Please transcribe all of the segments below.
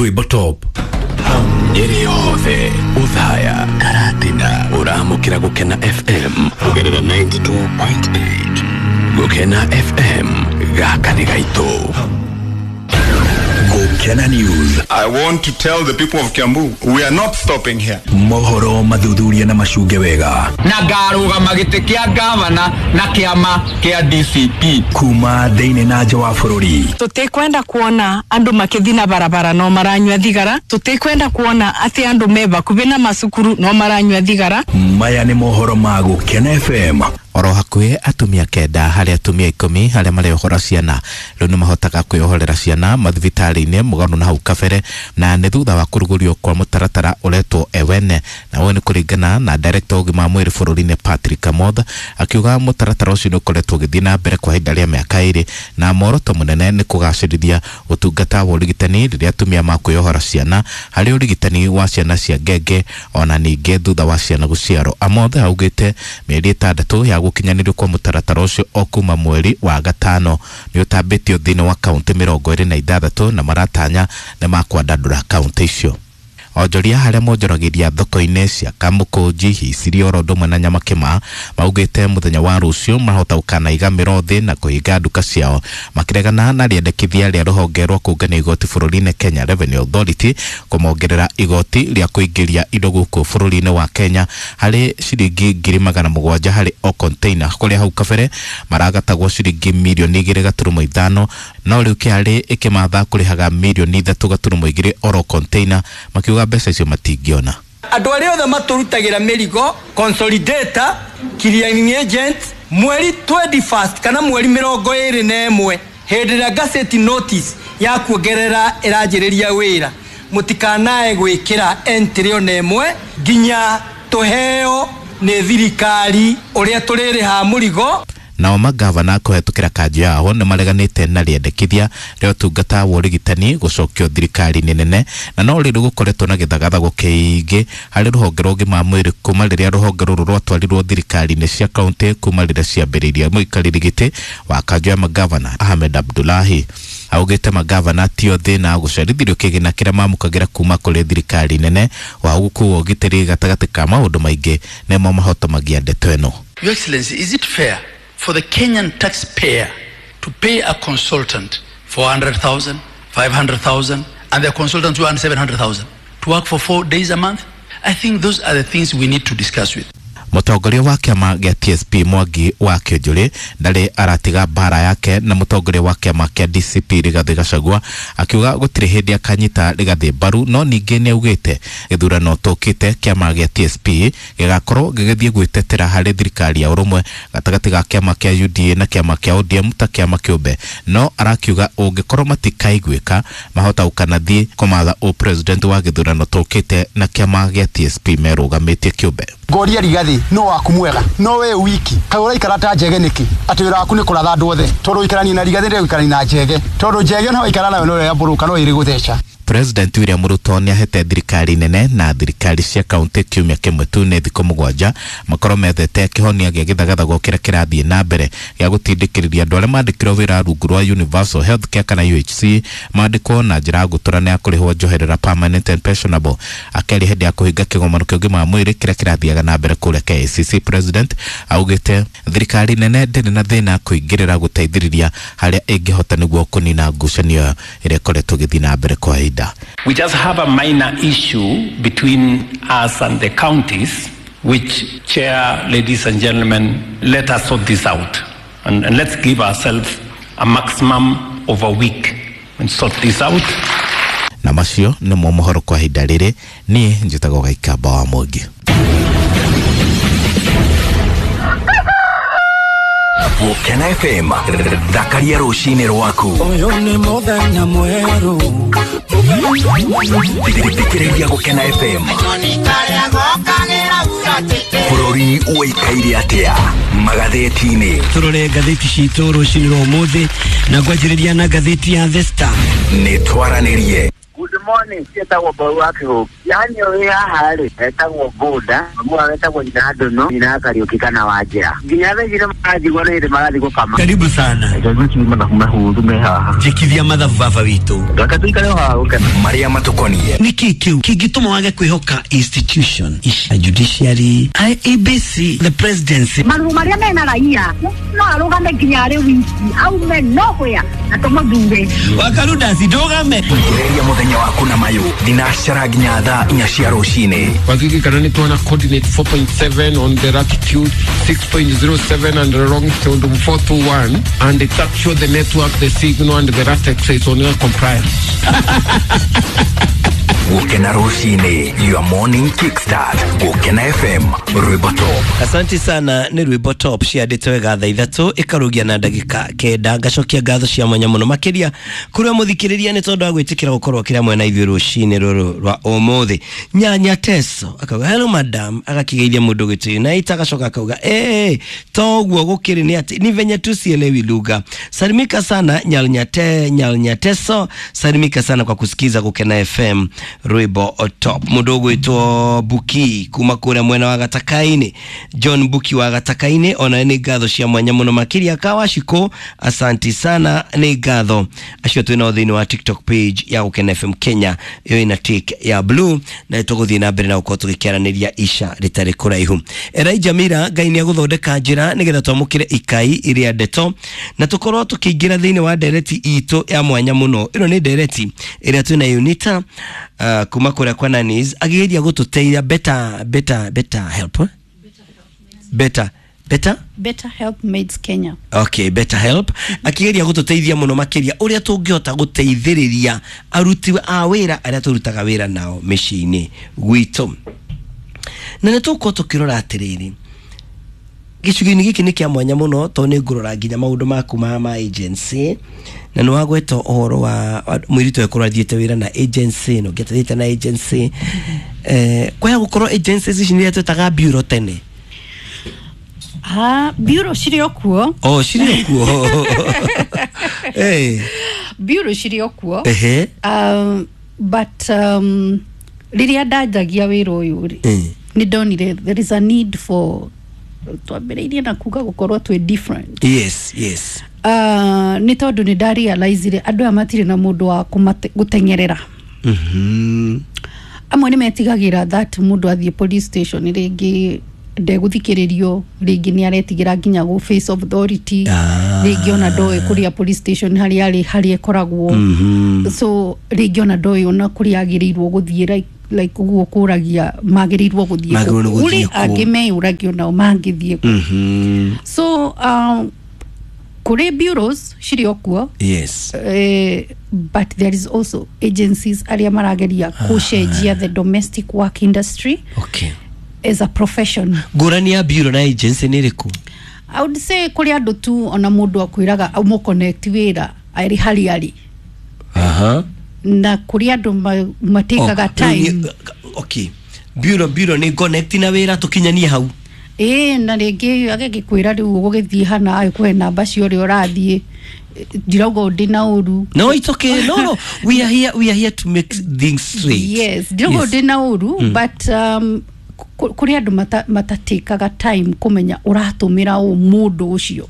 Rwimbo top Nyeri yothe Uthaya Karatina Uramukira Gukena FM Ugerera 92.8 Gukena FM Gaka Gaito Gukena News. I want to tell the people of Kiambu, we are not stopping here. Mohoro mathuthuria na macunge wega. Na ngarugama gite kia gavana na kiama kia DCP. Kuma thiini na nja wa bururi. Tutikwenda kuona andu makithina barabara no maranywa thigara. Tutikwenda kuona ati andu meba kubina masukuru no maranywa thigara. Maya ni mohoro ma Gukena FM. Oro hakuhe atumia kenda hari atumia 10 hari marehora ciana riu ni mahotaga kwihorera ciana mathibitari-ini mugano na hau kabere na ni thutha wa kurugurio kwa mutaratara uretwo ewene na wone kuringana na director ugima mwiri bururi-ini Patrick Amoth akiuga mutaratara ucio ni ukoretwo githina mbere kwa hinda ria miaka 2 na moroto munene ni kugacirithia utungata wa urigitani riria atumia makwihora ciana hari urigitani wa ciana cia ngenge ona ninge thutha wa ciana guciaro. Amoth augite mieri 6 ya gukinyanirio kwa mutaratara ucio okuma mweri wa gatano ni utambitio thini wa kaunti 26 na maratanya na makwandandura kaunti icio. Onjoria haria monjoragiria thoko-ini cia Kamukunji Hiciri Orondo na Nyamakima maugite muthenya wa rucio mahota ukana igamiro thi na kuhinga nduka ciao makiregana na riendekithia ria ruhonge rwa kungania igoti bururi-ini Kenya Revenue Authority kumongerera igoti ria kuingiria indo guku bururi-ini wa Kenya hari ciringi 700,000 hari o container kuria hau kabere maragatagwo ciringi milioni 2.5 no riu kiari ikimatha kurihaga milioni 3.2 oro container makiuga mbeca icio matingiona. Andu aria othe maturutagira mirigo consolidator clearing agent mweri 21 kana mweri 21 hindi ria gazeti notice ya kuongerera irajiriria wira mutikanae gwikira entry ona imwe ginya tuheo ni thirikari uria tuririha murigo. Nao magavana kuhetukira kanjo yao ni mareganite na riendekithia ria utungata wa urigitani gucokio thirikari nene na no riru gukoretwo na githagathago kiingi hari ruhonge rwa ugima mwiri kuma riria ruhonge ruru rwatwarirwo thirikari-ini cia kaunti kuma riria ciambiriria muikariri giti wa kanjo ya magavana Ahmed Abdullahi. Augite magavana tio thina gucerithirio kigina kiria mamukagira kuma kuri thirikari nene wa gukuo ugitiri gatagati ka maundu maingi nimo mahotomagia ndeto eno. Your Excellency, is it fair for the Kenyan taxpayer to pay a consultant 400,000, 500,000, and the consultants who earn 700,000 to work for 4 days a month? I think those are the things we need to discuss with. Mutongoria wa kiama gia TSP Mwangi wa Kionjuri ndari aratiga bara yake na mutongoria wa kiama kia DCP Rigathi Gachagua akiuga gutire hindi akanyita Rigathi mbaru no ningi ni augite githurano tukite kiama gia TSP gigakorwo gigithie gwitetera hari thirikari ya urumwe gatagati ga kiama kia UDA na kiama kia ODM ta kiama kiumbe no arakiuga ungikorwo matikaigwika mahota ukanathie kumatha o president wa githurano tukite na kiama gia TSP merugamitie kiumbe. Goria Rigathi no waku mwega no we wiki kagura ikarata njege niki ati wira waku ni kuratha andu othe tondu ikarani na Rigathi ndio ikarani na njege tondu njege no ikarana no ya buruka no iri gutheca. President William Ruto ni ahete thirikari nene na thirikari cia kaunti kiumia kimwe tu ne thiko mugwanja makoro methete kihonia gia githagathago kira kirathie na mbere ya gutindikiriria andu aria mandikirwo wira rungu rwa Universal Healthcare kana UHC mandikwo na njira guturana ya kurihwo njoherera permanent and pensionable akeri hindi ya kuhinga kigomano kia ugima mwiri kira kirathiaga na mbere kuria KCC. President augite thirikari nene ndiri na thina kuingirira guteithiriria haria ingihota niguo kunina ngucanio iria koretwo githii na mbere kwa hinda. We just have a minor issue between us and the counties, which, Chair, ladies and gentlemen, let us sort this out. And let's give ourselves a maximum of a week and sort this out. Na macio ni mohoro kwa hinda riri ni njitago Gaikamba wa Mwangi. Gukena FM thakaria rucini rwaku Uyu ni muthenya mweru thikiriria Gukena FM bururi uikaire atia magatheti-ini turore gatheti citu rucini rwa umuthi na ngwanjiriria na gatheti ya The Star ni twaranirie. Good morning sietagwo Boru wa Kihuku yani oyo hahari etagwo Boda mwa etagwo Jinado no ina Kariuki kana Wajira nginya thegire majigwa nire magathi gukama karibu sana ndagukima na mahudu me haha jikithia mathabu baba witu ndakatuikare haha kana Maria Matukonie niki kiu kigituma wage kwihoka institution a judiciary IEBC the presidency maru maria mena raia no arugame nginya wiki au me nohoya atomagure wakaruda sidogame Kireria muthenya waku na mayu dinashara ginya thaa 4 cia rucini Wagigi kanani tuana coordinate 4.7 on the latitude 6.07 and the longitude 421 and it capture the network the signal and the rest is on your compliance Gukena rucini your morning kickstart Gukena FM Rwimbo Top. Asante sana ni Rwimbo Top ciandĩtwo wega thaa 3 ikarugia na ndagika 9 ngacokia ngatho cia mwanya muno makiria kuria muthikiriria ni tondu wa gwitikira gukorwo kira mwena ithuĩ rucini ruru rwa umuthi Nyanya Teso akauga hello madam agakigeithia mundu gitui na itagacoka akauga toguo gukiri ni ati ni venye tu sielewi lugha. Salimika sana Nyanya Teso, salimika sana kwa kusikiza Gukena FM Rwimbo Top. Mundu gwitwo Buki kuma kuria mwena wa Gatakaini John Buki wa Gatakaini ona ni ngatho cia mwanya muno makiria Kawashiko asanti sana ni ngatho acio twina othini wa TikTok page ya Gukena FM Kenya yo ina tick ya blue na tuguthie na mbere na uko tugikiaraniria isha ritari kuraihu Elijah Mira ngai ni aguthondeka njira nigetha twamukire ikai iria ndeto na tukorwo tukiingira thini wa dereti itu ya mwanya muno ino ni dereti iria twina Unita kuma kuria kwa Nanis agigeria gututeithia better help Better Help Maids Kenya. Okay, Better Help akigeria gututeithia muno makiria uria tungihota guteithiriria aruti a wira aria turutaga wira nao mishini gwitu na netuko tukirora atiriri gicugini giki ni kia mwanya muno to ni ngurora nginya maundu maku ma agency na no wagweto ohoro wa mwirito ekorwa thiete wira na agency no getete na agency kwa gukorwo agencies ici ni twetaga bureau tene bureau cirio kuo bureau cirio kuo but liria ndajagia wira uyu ni donire there is a need for twambiriirie na kuga gukorwo twe different yes ni tondu ni ndarealize andu amatire na mundu wa gutengerera amwe ni metigagira that mundu athie police station ringi ndeguthikirerio ringi ni aretigira nginya go face of authority ringi ona ndoe kuria police station hari ekoragwo so ringi ona ndoe ona kuria agirirwo guthie like uguo kuragia magirirwo guthie uri agime uragio na mangithie so kure bureaus cirio kuo yes but there is also agencies aria marageria kushenjia the domestic work industry okay as a profession gurani ya bureau na agency ni riku I would say kuri andu tu ona mundu akwiraga umo connect wira ari hari na kuri andu matekaga time okay bureau ni connect na wira tukinyania hau na ringi agikwira riu gugithie hana aikwe namba cio ri urathie diraugo dinauru no it's okay no we are here to make things straight yes diraugo dinauru but kuri andu matatekaga time kumenya uratumira mundu ucio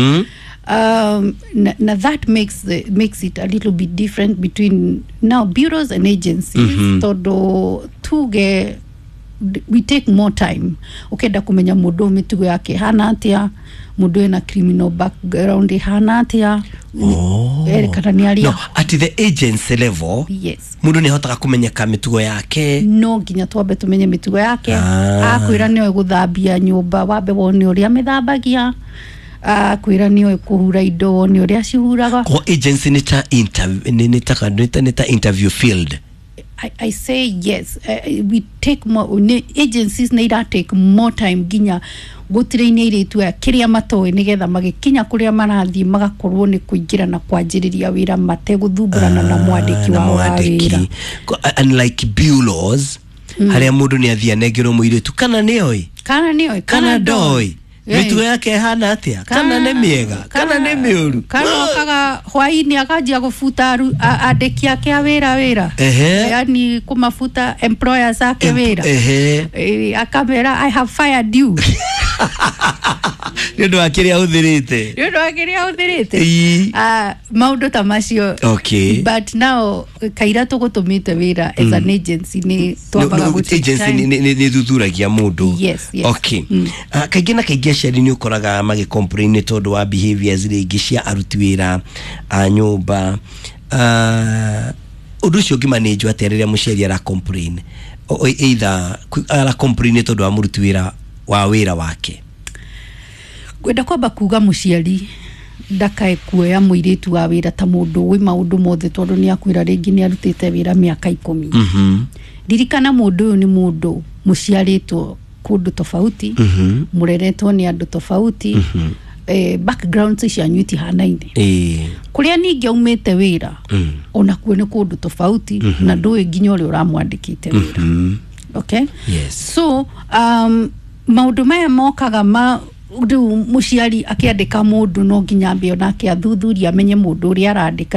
na that makes it a little bit different between now bureaus and agencies todo tuge we take more time ukenda kumenya mundu mitugo yake hana atia mundu ena criminal background hana atia kana ni aria no at the agency level yes mundu ni hotaga kumenyeka mitugo yake no nginya twambe tumenye mitugo yake akwira niwe guthambia nyumba wambe wone uria methambagia akwira niwe kuhura indo wone uria cihuraga ko agency nita interview field I say yes we take more agencies need to take more time ginya gutire-ini iritu kiria matoe nigetha magikinya kuria marathie magakorwo ni kuingira na kwanjiriria wira mateguthumbũrana na mwandiki wa wira unlike bureaus haria mundu ni athia negero muiritu kana nioi kana ndoi mitugo yake hana atia kana nĩ mĩega kana nĩ mĩũru kana okaga hwaini akajia kufuta andĩki ake a wĩra yani kumafuta employers ake wĩra akamera I have fired you nĩũndũ wa kĩrĩa ũthirĩte maũndũ ta macio. Okay, but now kaira tũgũtũmĩte wĩra as an agency nĩ twambaga nĩ thuthuragia mũndũ. Yes. Okay. Kaingĩ na kaingĩ aciari nĩ ũkoraga magĩ-complain tondũ wa behaviors rĩngĩ cia aruti wĩra a nyũmba. Ũndũ ũcio ũngĩmanĩnjwo atĩa rĩrĩa mũciari ara-complain, either ara-complain tondũ wa mũruti wĩra wa wĩra wake? Gwenda kwamba kuga mũciari ndakae kuoya mũirĩtu wa wĩra ta mũndũ wĩ maũndũ mothe tondũ nĩ akwĩra rĩngĩ nĩ arutĩte wĩra mĩaka 10. Ririkana mũndũ ũyũ nĩ mũndũ mũciarĩtwo kũndũ tofauti, mũreretwo nĩ andũ tofauti, backgrounds cianyu itihanaine. Kũrĩa ningĩ aumĩte wĩra ona kuo nĩ kũndũ tofauti na ndũĩ nginya ũrĩa ũramwandĩkĩte wĩra. Okay? Yes. So maũndũ maya mokaga rĩu mũciari akĩandĩka mũndũ no nginya ambe onake athuthuria amenye mũndũ ũrĩa arandĩka